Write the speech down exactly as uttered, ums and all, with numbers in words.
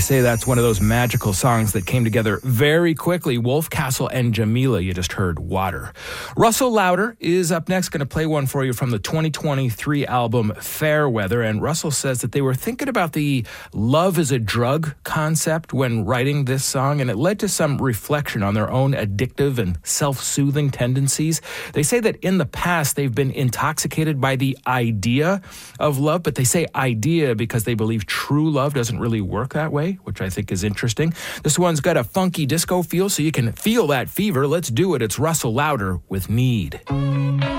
say that's one of those magical songs that came together very quickly. Wolf Castle and Jamila, you just heard Water. Russell Lauder is up next, going to play one for you from the twenty twenty-three album Fairweather. And Russell says that they were thinking about the love as a drug concept when writing this song, and it led to some reflection on their own addictive and self-soothing tendencies. They say that in the past they've been intoxicated by the idea of love, but they say idea because they believe true love doesn't really work that way, which I think is interesting. This one's got a funky disco feel, so you can feel that fever. Let's do it. It's Russell Lauder with Need.